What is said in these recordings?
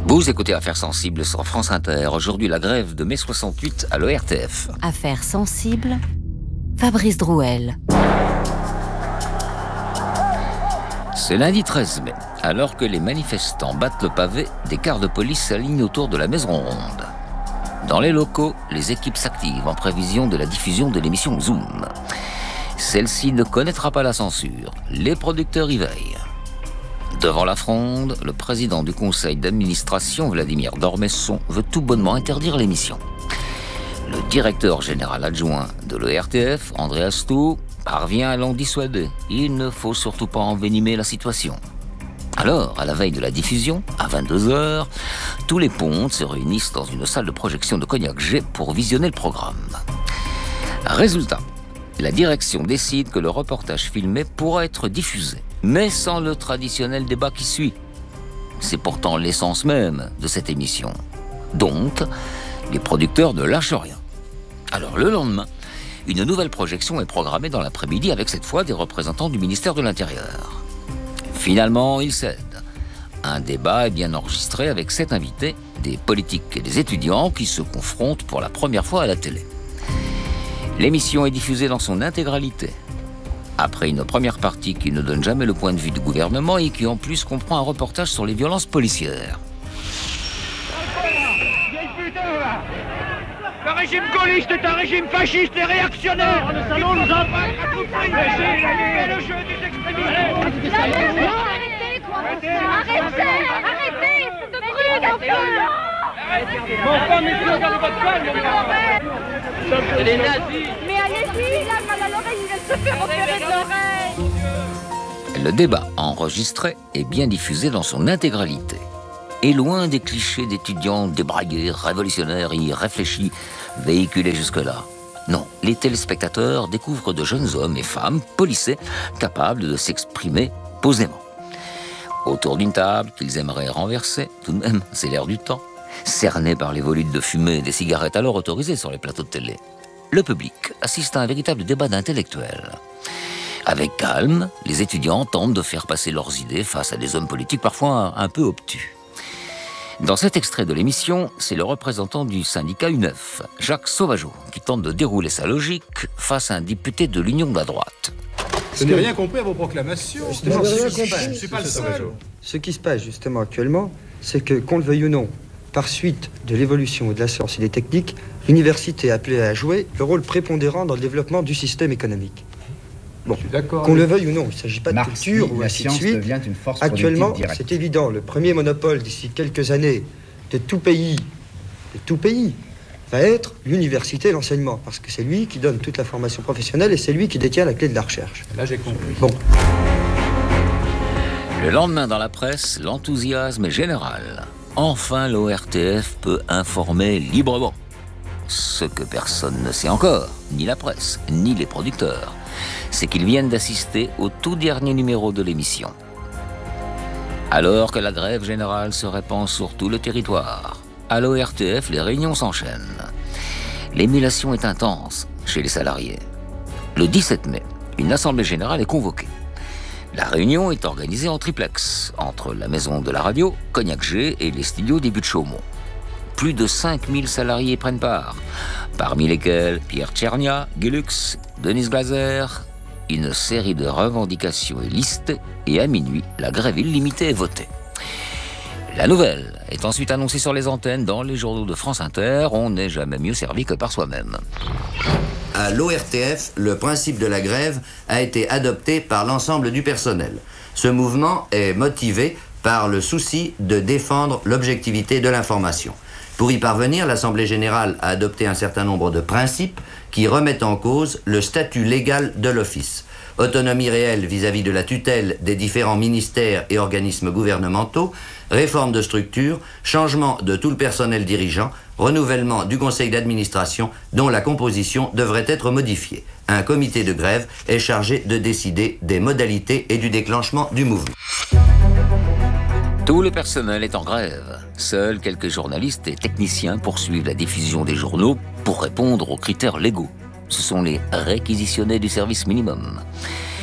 Vous écoutez Affaires sensibles sur France Inter. Aujourd'hui, la grève de mai 68 à l'ORTF. Affaires sensibles, Fabrice Drouel. C'est lundi 13 mai. Alors que les manifestants battent le pavé, des cars de police s'alignent autour de la Maison Ronde. Dans les locaux, les équipes s'activent en prévision de la diffusion de l'émission Zoom. Celle-ci ne connaîtra pas la censure. Les producteurs y veillent. Devant la fronde, le président du conseil d'administration, Vladimir Dormesson, veut tout bonnement interdire l'émission. Le directeur général adjoint de l'ORTF, André Astou, parvient à l'en dissuader. Il ne faut surtout pas envenimer la situation. Alors, à la veille de la diffusion, à 22h, tous les pontes se réunissent dans une salle de projection de Cognac G pour visionner le programme. Résultat, la direction décide que le reportage filmé pourra être diffusé, mais sans le traditionnel débat qui suit. C'est pourtant l'essence même de cette émission. Donc, les producteurs ne lâchent rien. Alors, le lendemain, une nouvelle projection est programmée dans l'après-midi avec cette fois des représentants du ministère de l'Intérieur. Finalement, ils cèdent. Un débat est bien enregistré avec 7 invités, des politiques et des étudiants qui se confrontent pour la première fois à la télé. L'émission est diffusée dans son intégralité. Après une première partie qui ne donne jamais le point de vue du gouvernement et qui en plus comprend un reportage sur les violences policières. Le régime gaulliste est un régime fasciste et réactionnaire. Le salon nous a le jeu des extrémistes. Arrêtez, quoi. Arrêtez, c'est de bruit, Enfin, messieurs, regardez votre femme. C'est les nazis. Mais allez-y, il a mal à l'oreille, il vient de se faire opérer de l'oreille. Le débat enregistré est bien diffusé dans son intégralité. Et loin des clichés d'étudiants débraillés, révolutionnaires et irréfléchis, véhiculés jusque-là. Non, les téléspectateurs découvrent de jeunes hommes et femmes policés, capables de s'exprimer posément. Autour d'une table qu'ils aimeraient renverser, tout de même, c'est l'air du temps, cernés par les volutes de fumée et des cigarettes alors autorisées sur les plateaux de télé. Le public assiste à un véritable débat d'intellectuels. Avec calme, les étudiants tentent de faire passer leurs idées face à des hommes politiques parfois un peu obtus. Dans cet extrait de l'émission, c'est le représentant du syndicat UNEF, Jacques Sauvageau, qui tente de dérouler sa logique face à un député de l'Union de la droite. Je n'ai rien compris à vos proclamations. Justement, Je ne suis pas le seul. Ce qui se passe justement actuellement, c'est que, qu'on le veuille ou non, par suite de l'évolution de la science et des techniques, l'université est appelée à jouer le rôle prépondérant dans le développement du système économique. Bon, qu'on le veuille ou non, il ne s'agit pas de culture ou ainsi de suite. Actuellement, c'est évident, le premier monopole d'ici quelques années de tout pays, va être l'université et l'enseignement, parce que c'est lui qui donne toute la formation professionnelle et c'est lui qui détient la clé de la recherche. Là, j'ai compris. Bon. Le lendemain dans la presse, l'enthousiasme est général. Enfin, l'ORTF peut informer librement. Ce que personne ne sait encore, ni la presse, ni les producteurs, c'est qu'ils viennent d'assister au tout dernier numéro de l'émission. Alors que la grève générale se répand sur tout le territoire, à l'ORTF, les réunions s'enchaînent. L'émulation est intense chez les salariés. Le 17 mai, une assemblée générale est convoquée. La réunion est organisée en triplex, entre la maison de la radio, Cognac G et les studios des Buttes-Chaumont. Plus de 5000 salariés prennent part, parmi lesquels Pierre Tchernia, Gulux, Denise Glaser. Une série de revendications est listée et à minuit, la grève illimitée est votée. La nouvelle est ensuite annoncée sur les antennes dans les journaux de France Inter. On n'est jamais mieux servi que par soi-même. À l'ORTF, le principe de la grève a été adopté par l'ensemble du personnel. Ce mouvement est motivé par le souci de défendre l'objectivité de l'information. Pour y parvenir, l'Assemblée générale a adopté un certain nombre de principes qui remettent en cause le statut légal de l'office. Autonomie réelle vis-à-vis de la tutelle des différents ministères et organismes gouvernementaux, réforme de structure, changement de tout le personnel dirigeant, renouvellement du conseil d'administration dont la composition devrait être modifiée. Un comité de grève est chargé de décider des modalités et du déclenchement du mouvement. Tout le personnel est en grève. Seuls quelques journalistes et techniciens poursuivent la diffusion des journaux pour répondre aux critères légaux. Ce sont les réquisitionnés du service minimum.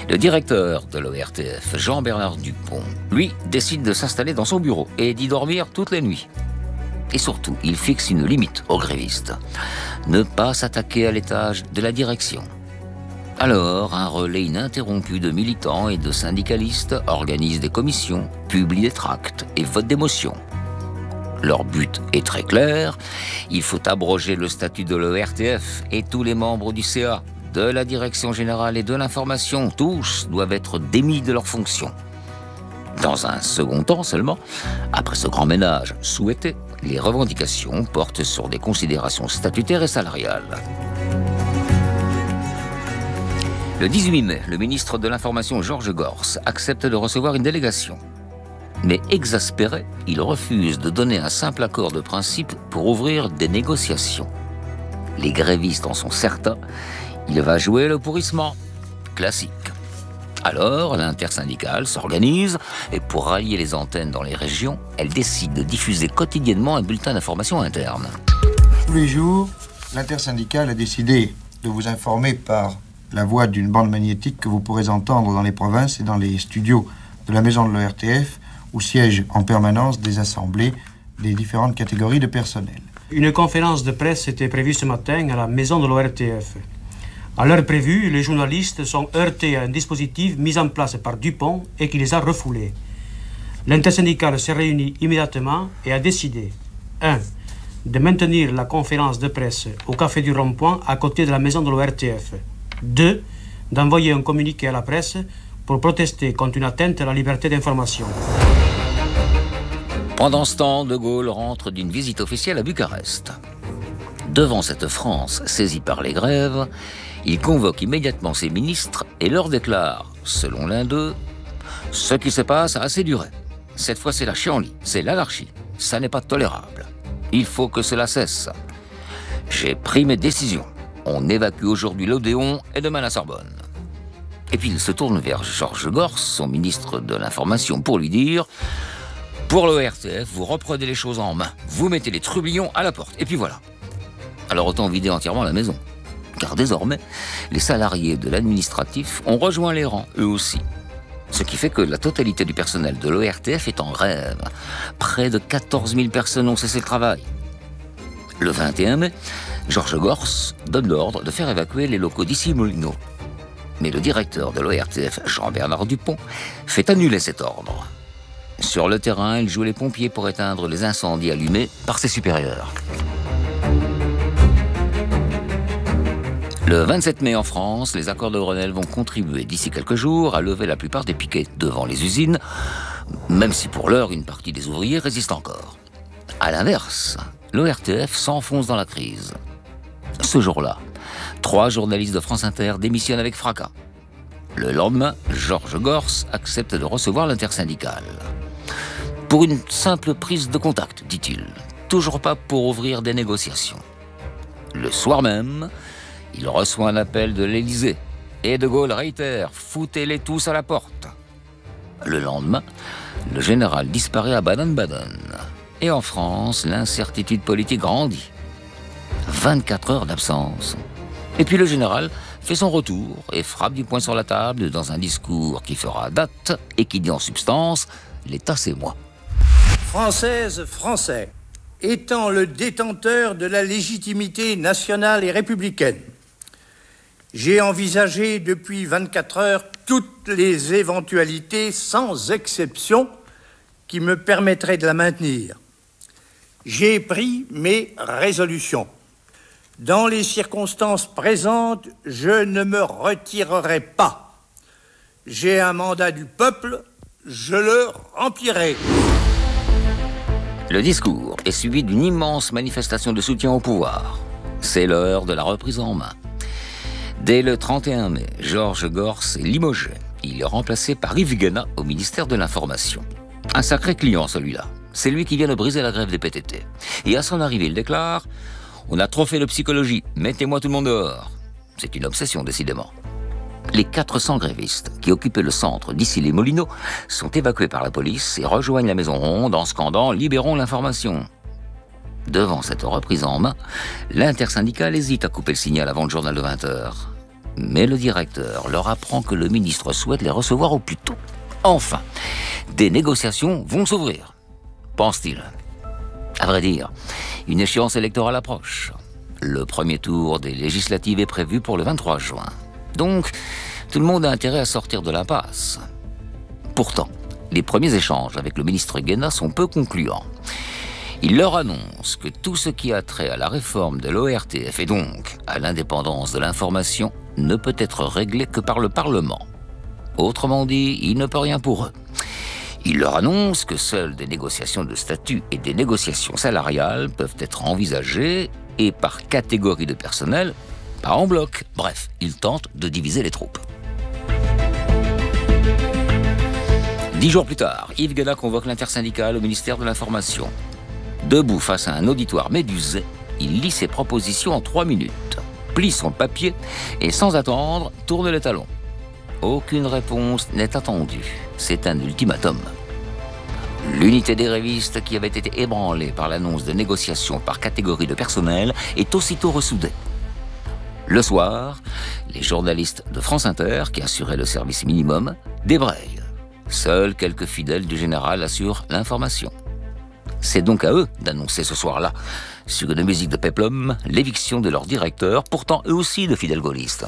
Le directeur de l'ORTF, Jean-Bernard Dupont, lui, décide de s'installer dans son bureau et d'y dormir toutes les nuits. Et surtout, il fixe une limite aux grévistes. Ne pas s'attaquer à l'étage de la direction. Alors, un relais ininterrompu de militants et de syndicalistes organise des commissions, publie des tracts et vote des motions. Leur but est très clair, il faut abroger le statut de l'ORTF et tous les membres du CA, de la Direction Générale et de l'Information, tous doivent être démis de leurs fonctions. Dans un second temps seulement, après ce grand ménage souhaité, les revendications portent sur des considérations statutaires et salariales. Le 18 mai, le ministre de l'Information Georges Gorce accepte de recevoir une délégation. Mais exaspéré, il refuse de donner un simple accord de principe pour ouvrir des négociations. Les grévistes en sont certains, il va jouer le pourrissement. Classique. Alors, l'intersyndicale s'organise et pour rallier les antennes dans les régions, elle décide de diffuser quotidiennement un bulletin d'information interne. Tous les jours, l'intersyndicale a décidé de vous informer par la voix d'une bande magnétique que vous pourrez entendre dans les provinces et dans les studios de la maison de l'ORTF, où siègent en permanence des assemblées des différentes catégories de personnel. Une conférence de presse était prévue ce matin à la maison de l'ORTF. À l'heure prévue, les journalistes sont heurtés à un dispositif mis en place par Dupont et qui les a refoulés. L'intersyndicale s'est réunie immédiatement et a décidé 1. De maintenir la conférence de presse au Café du Rond-Point à côté de la maison de l'ORTF. 2. D'envoyer un communiqué à la presse pour protester contre une atteinte à la liberté d'information. Pendant ce temps, De Gaulle rentre d'une visite officielle à Bucarest. Devant cette France saisie par les grèves, il convoque immédiatement ses ministres et leur déclare, selon l'un d'eux, « Ce qui se passe a assez duré. Cette fois c'est la chienlit, c'est l'anarchie. Ça n'est pas tolérable. Il faut que cela cesse. J'ai pris mes décisions. On évacue aujourd'hui l'Odéon et demain la Sorbonne. » Et puis il se tourne vers Georges Gorce, son ministre de l'Information, pour lui dire « Pour l'ORTF, vous reprenez les choses en main. Vous mettez les trublions à la porte. Et puis voilà. » Alors autant vider entièrement la maison. Car désormais, les salariés de l'administratif ont rejoint les rangs, eux aussi. Ce qui fait que la totalité du personnel de l'ORTF est en grève. Près de 14 000 personnes ont cessé le travail. Le 21 mai, Georges Gorce donne l'ordre de faire évacuer les locaux d'Issy-Moulineaux. Mais le directeur de l'ORTF, Jean-Bernard Dupont, fait annuler cet ordre. Sur le terrain, il joue les pompiers pour éteindre les incendies allumés par ses supérieurs. Le 27 mai en France, les accords de Grenelle vont contribuer d'ici quelques jours à lever la plupart des piquets devant les usines, même si pour l'heure, une partie des ouvriers résiste encore. À l'inverse, l'ORTF s'enfonce dans la crise. Ce jour-là, 3 journalistes de France Inter démissionnent avec fracas. Le lendemain, Georges Gorce accepte de recevoir l'intersyndicale. Pour une simple prise de contact, dit-il. Toujours pas pour ouvrir des négociations. Le soir même, il reçoit un appel de l'Élysée. Et De Gaulle réitère « Foutez-les tous à la porte ». Le lendemain, le général disparaît à Baden-Baden. Et en France, l'incertitude politique grandit. 24 heures d'absence. Et puis le général fait son retour et frappe du poing sur la table dans un discours qui fera date et qui dit en substance « L'État, c'est moi ». Française, Français, étant le détenteur de la légitimité nationale et républicaine, j'ai envisagé depuis 24 heures toutes les éventualités, sans exception, qui me permettraient de la maintenir. J'ai pris mes résolutions. Dans les circonstances présentes, je ne me retirerai pas. J'ai un mandat du peuple, je le remplirai. Le discours est suivi d'une immense manifestation de soutien au pouvoir. C'est l'heure de la reprise en main. Dès le 31 mai, Georges Gorce est limogé. Il est remplacé par Yves Guéna au ministère de l'Information. Un sacré client, celui-là. C'est lui qui vient de briser la grève des PTT. Et à son arrivée, il déclare « On a trop fait de psychologie, mettez-moi tout le monde dehors ». C'est une obsession, décidément. Les 400 grévistes qui occupaient le centre d'Issy-les-Moulineaux sont évacués par la police et rejoignent la Maison Ronde en scandant « Libérons l'information ». Devant cette reprise en main, l'intersyndicale hésite à couper le signal avant le journal de 20h. Mais le directeur leur apprend que le ministre souhaite les recevoir au plus tôt. Enfin, des négociations vont s'ouvrir, pense-t-il. À vrai dire, une échéance électorale approche. Le premier tour des législatives est prévu pour le 23 juin. Donc, tout le monde a intérêt à sortir de l'impasse. Pourtant, les premiers échanges avec le ministre Guéna sont peu concluants. Il leur annonce que tout ce qui a trait à la réforme de l'ORTF et donc à l'indépendance de l'information ne peut être réglé que par le Parlement. Autrement dit, il ne peut rien pour eux. Il leur annonce que seules des négociations de statut et des négociations salariales peuvent être envisagées et par catégorie de personnel, pas en bloc. Bref, il tente de diviser les troupes. 10 jours plus tard, Yves Guéna convoque l'intersyndicale au ministère de l'Information. Debout face à un auditoire médusé, il lit ses propositions en 3 minutes, plie son papier et sans attendre, tourne les talons. Aucune réponse n'est attendue. C'est un ultimatum. L'unité des grévistes, qui avait été ébranlée par l'annonce de négociations par catégorie de personnel, est aussitôt ressoudée. Le soir, les journalistes de France Inter, qui assuraient le service minimum, débrayent. Seuls quelques fidèles du général assurent l'information. C'est donc à eux d'annoncer ce soir-là, sur une musique de péplum, l'éviction de leur directeur, pourtant eux aussi de fidèles gaullistes.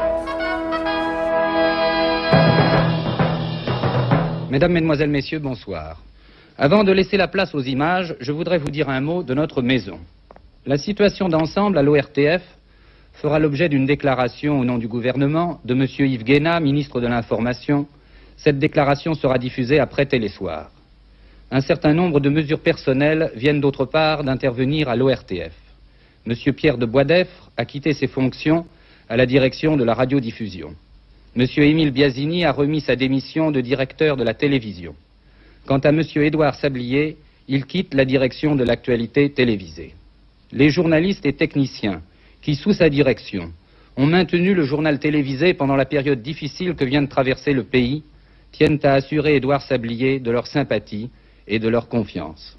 Mesdames, Mesdemoiselles, Messieurs, bonsoir. Avant de laisser la place aux images, je voudrais vous dire un mot de notre maison. La situation d'ensemble à l'ORTF fera l'objet d'une déclaration au nom du gouvernement de M. Yves Guéna, ministre de l'Information. Cette déclaration sera diffusée après Télésoir. Un certain nombre de mesures personnelles viennent d'autre part d'intervenir à l'ORTF. M. Pierre de Boisdeffre a quitté ses fonctions à la direction de la radiodiffusion. M. Émile Biasini a remis sa démission de directeur de la télévision. Quant à M. Édouard Sablier, il quitte la direction de l'actualité télévisée. Les journalistes et techniciens qui, sous sa direction, ont maintenu le journal télévisé pendant la période difficile que vient de traverser le pays, tiennent à assurer Édouard Sablier de leur sympathie et de leur confiance.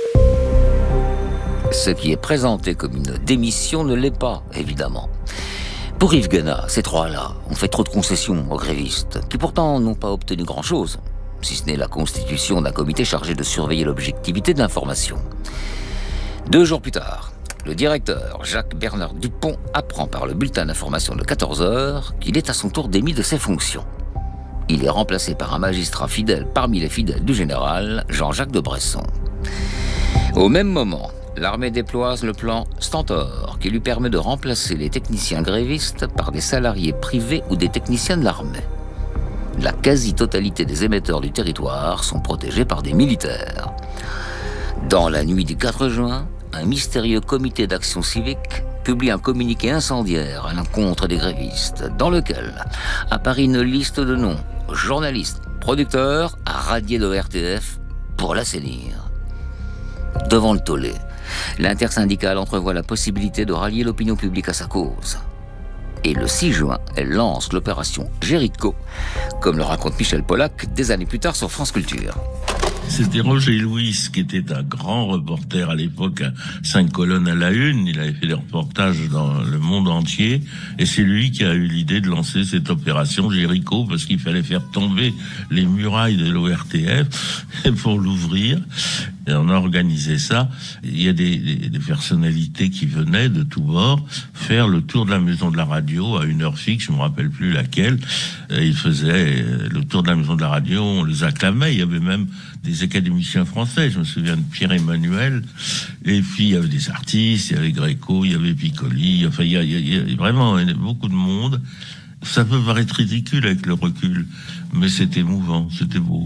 Ce qui est présenté comme une démission ne l'est pas, évidemment. Pour Yves Guéna, ces trois-là ont fait trop de concessions aux grévistes, qui pourtant n'ont pas obtenu grand-chose, si ce n'est la constitution d'un comité chargé de surveiller l'objectivité de l'information. 2 jours plus tard, le directeur Jacques-Bernard Dupont apprend par le bulletin d'information de 14h qu'il est à son tour démis de ses fonctions. Il est remplacé par un magistrat fidèle parmi les fidèles du général, Jean-Jacques de Bresson. Au même moment, l'armée déploie le plan Stentor, qui lui permet de remplacer les techniciens grévistes par des salariés privés ou des techniciens de l'armée. La quasi-totalité des émetteurs du territoire sont protégés par des militaires. Dans la nuit du 4 juin, un mystérieux comité d'action civique publie un communiqué incendiaire à l'encontre des grévistes, dans lequel apparaît une liste de noms, journalistes, producteurs, à radier l'ORTF pour l'assainir. Devant le tollé, l'intersyndicale entrevoit la possibilité de rallier l'opinion publique à sa cause. Et le 6 juin, elle lance l'opération Jéricho, comme le raconte Michel Pollack des années plus tard sur France Culture. C'était Roger Louis, qui était un grand reporter à l'époque, à 5 colonnes à la une. Il avait fait des reportages dans le monde entier. Et c'est lui qui a eu l'idée de lancer cette opération Jéricho, parce qu'il fallait faire tomber les murailles de l'ORTF pour l'ouvrir. Et on a organisé ça. Il y a des personnalités qui venaient de tous bords faire le tour de la maison de la radio à une heure fixe, je me rappelle plus laquelle. Et ils faisaient le tour de la maison de la radio, on les acclamait. Il y avait même des académiciens français, je me souviens de Pierre-Emmanuel, et puis il y avait des artistes, il y avait Gréco, il y avait Piccoli, enfin il y a vraiment beaucoup de monde. Ça peut paraître ridicule avec le recul, mais c'était émouvant, c'était beau.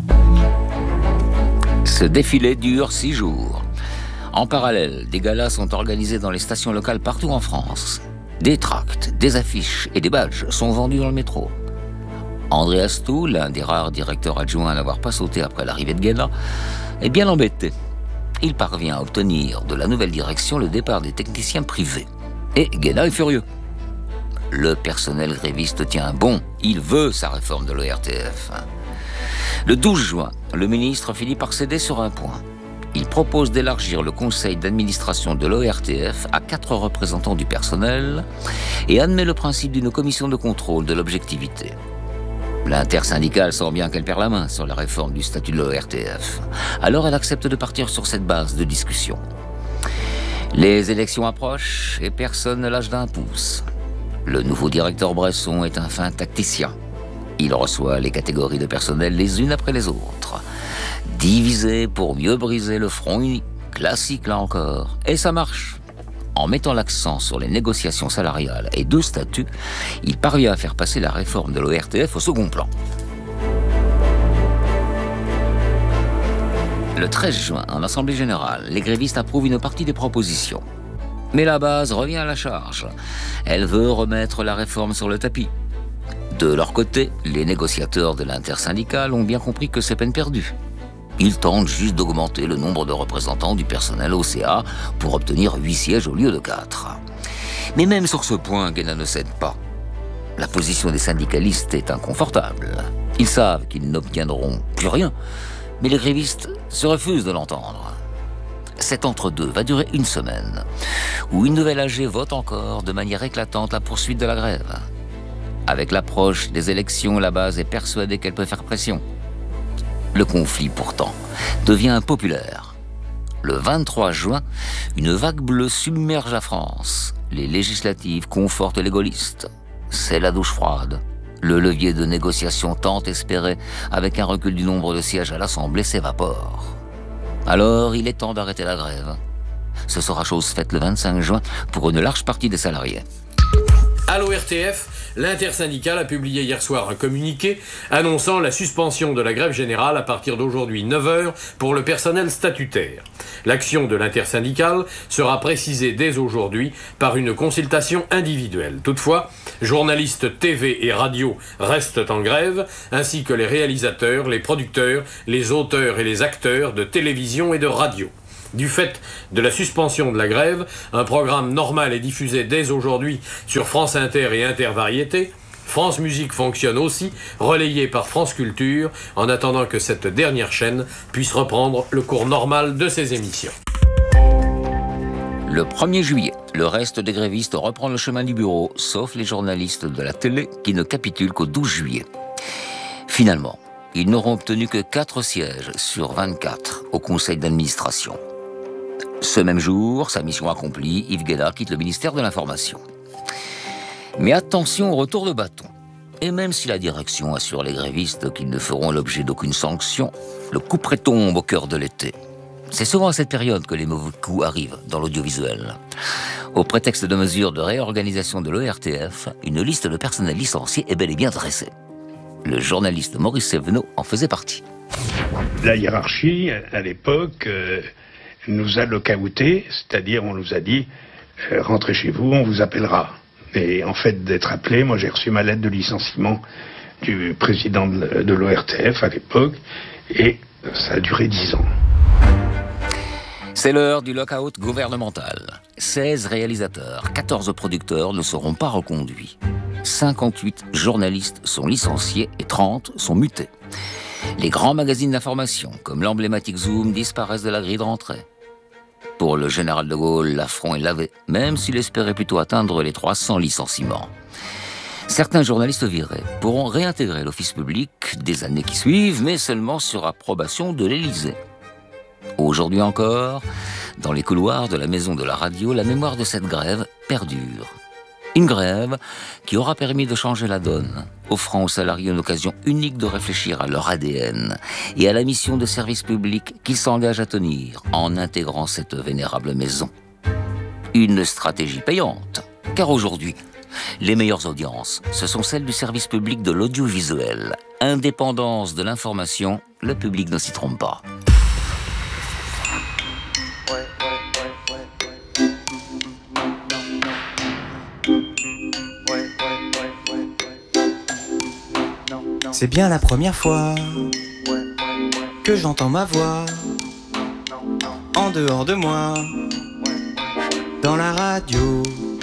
Ce défilé dure 6 jours. En parallèle, des galas sont organisés dans les stations locales partout en France. Des tracts, des affiches et des badges sont vendus dans le métro. André Astou, l'un des rares directeurs adjoints à n'avoir pas sauté après l'arrivée de Guéna, est bien embêté. Il parvient à obtenir de la nouvelle direction le départ des techniciens privés. Et Guéna est furieux. Le personnel gréviste tient bon, il veut sa réforme de l'ORTF. Le 12 juin, le ministre finit par céder sur un point. Il propose d'élargir le conseil d'administration de l'ORTF à 4 représentants du personnel et admet le principe d'une commission de contrôle de l'objectivité. L'intersyndicale sent bien qu'elle perd la main sur la réforme du statut de l'ORTF. Alors elle accepte de partir sur cette base de discussion. Les élections approchent et personne ne lâche d'un pouce. Le nouveau directeur Bresson est un fin tacticien. Il reçoit les catégories de personnel les unes après les autres. Divisé pour mieux briser le front uni. Classique là encore. Et ça marche. En mettant l'accent sur les négociations salariales et de statut, il parvient à faire passer la réforme de l'ORTF au second plan. Le 13 juin, en Assemblée générale, les grévistes approuvent une partie des propositions. Mais la base revient à la charge. Elle veut remettre la réforme sur le tapis. De leur côté, les négociateurs de l'intersyndicale ont bien compris que c'est peine perdue. Ils tentent juste d'augmenter le nombre de représentants du personnel au CA pour obtenir 8 sièges au lieu de 4. Mais même sur ce point, Guéna ne cède pas. La position des syndicalistes est inconfortable. Ils savent qu'ils n'obtiendront plus rien, mais les grévistes se refusent de l'entendre. Cet entre-deux va durer une semaine, où une nouvelle AG vote encore de manière éclatante la poursuite de la grève. Avec l'approche des élections, la base est persuadée qu'elle peut faire pression. Le conflit, pourtant, devient impopulaire. Le 23 juin, une vague bleue submerge la France. Les législatives confortent les gaullistes. C'est la douche froide. Le levier de négociation tant espéré, avec un recul du nombre de sièges à l'Assemblée, s'évapore. Alors, il est temps d'arrêter la grève. Ce sera chose faite le 25 juin pour une large partie des salariés. À l'ORTF, l'intersyndicale a publié hier soir un communiqué annonçant la suspension de la grève générale à partir d'aujourd'hui 9h pour le personnel statutaire. L'action de l'intersyndicale sera précisée dès aujourd'hui par une consultation individuelle. Toutefois, journalistes TV et radio restent en grève, ainsi que les réalisateurs, les producteurs, les auteurs et les acteurs de télévision et de radio. Du fait de la suspension de la grève, un programme normal est diffusé dès aujourd'hui sur France Inter et Intervariété. France Musique fonctionne aussi, relayé par France Culture, en attendant que cette dernière chaîne puisse reprendre le cours normal de ses émissions. Le 1er juillet, le reste des grévistes reprend le chemin du bureau, sauf les journalistes de la télé qui ne capitulent qu'au 12 juillet. Finalement, ils n'auront obtenu que 4 sièges sur 24 au conseil d'administration. Ce même jour, sa mission accomplie, Yves Guéna quitte le ministère de l'Information. Mais attention au retour de bâton. Et même si la direction assure les grévistes qu'ils ne feront l'objet d'aucune sanction, le couperet tombe au cœur de l'été. C'est souvent à cette période que les mauvais coups arrivent dans l'audiovisuel. Au prétexte de mesures de réorganisation de l'ORTF, une liste de personnel licencié est bel et bien dressée. Le journaliste Maurice Sévenot en faisait partie. La hiérarchie, à l'époque, nous a lockoutés, c'est-à-dire on nous a dit rentrez chez vous, on vous appellera. Et en fait d'être appelé, moi j'ai reçu ma lettre de licenciement du président de l'ORTF à l'époque, et ça a duré 10 ans. C'est l'heure du lockout gouvernemental. 16 réalisateurs, 14 producteurs ne seront pas reconduits. 58 journalistes sont licenciés et 30 sont mutés. Les grands magazines d'information, comme l'emblématique Zoom, disparaissent de la grille de rentrée. Pour le général de Gaulle, l'affront est lavé, même s'il espérait plutôt atteindre les 300 licenciements. Certains journalistes virés pourront réintégrer l'office public des années qui suivent, mais seulement sur approbation de l'Élysée. Aujourd'hui encore, dans les couloirs de la maison de la radio, la mémoire de cette grève perdure. Une grève qui aura permis de changer la donne, offrant aux salariés une occasion unique de réfléchir à leur ADN et à la mission de service public qu'ils s'engagent à tenir en intégrant cette vénérable maison. Une stratégie payante, car aujourd'hui, les meilleures audiences, ce sont celles du service public de l'audiovisuel. Indépendance de l'information, le public ne s'y trompe pas. C'est bien la première fois que j'entends ma voix en dehors de moi, dans la radio.